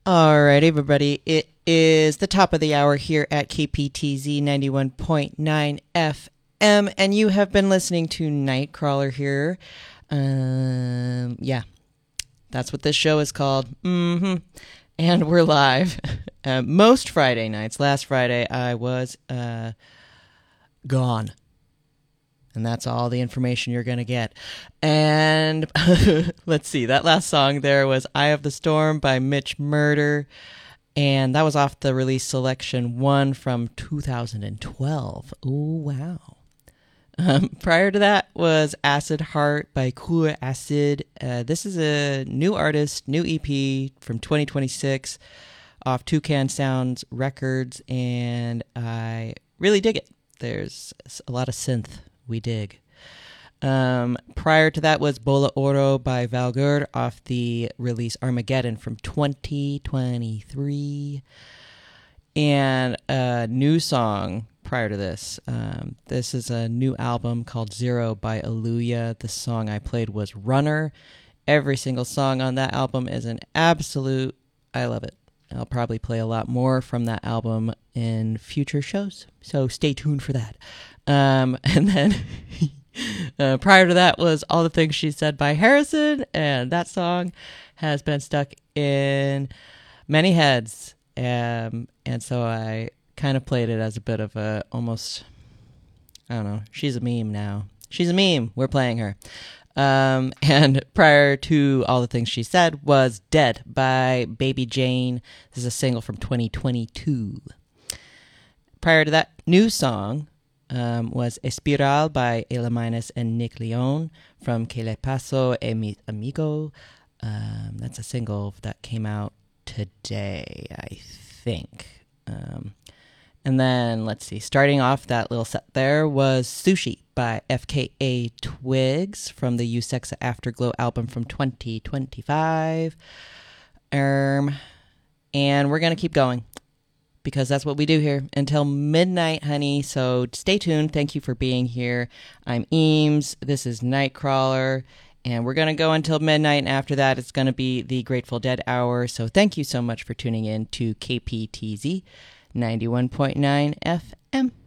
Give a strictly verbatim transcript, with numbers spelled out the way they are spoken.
All right, everybody. It is the top of the hour here at K P T Z ninety-one point nine F M, and you have been listening to Nightcrawler here. Um, yeah, that's what this show is called. Mm-hmm. And we're live uh, most Friday nights. Last Friday, I was uh, gone. And that's all the information you're going to get. And let's see, that last song there was Eye of the Storm by Mitch Murder. And that was off the release Selection one from two thousand twelve. Oh, wow. Um, prior to that was Acid Heart by Cool Acid. Uh, this is a new artist, new E P from twenty twenty-six off Toucan Sounds Records. And I really dig it. There's a lot of synth. We dig. Um, prior to that was Bola Oro by Valgur off the release Armageddon from twenty twenty-three. And a new song prior to this. Um, this is a new album called Zero by Aluya. The song I played was Runner. Every single song on that album is an absolute, I love it. I'll probably play a lot more from that album in future shows, so stay tuned for that. Um, and then uh, prior to that was All the Things She Said by Harrison, and that song has been stuck in many heads. Um, and so I kind of played it as a bit of a almost, I don't know, she's a meme now. She's a meme. We're playing her. Um, and prior to All the Things She Said was Dead by Baby Jane. This is a single from twenty twenty-two. Prior to that, new song um, was Espiral by Ela Minus and Nick Leon from Que Le Paso e Mi Amigo. Um, that's a single that came out today, I think. Um, and then, let's see, starting off that little set there was Sushi by F K A Twigs from the Usexa Afterglow album from twenty twenty-five. Um, and we're going to keep going because that's what we do here until midnight, honey. So stay tuned. Thank you for being here. I'm Eames. This is Nightcrawler. And we're going to go until midnight, and after that, it's going to be the Grateful Dead Hour. So thank you so much for tuning in to K P T Z ninety-one point nine F M.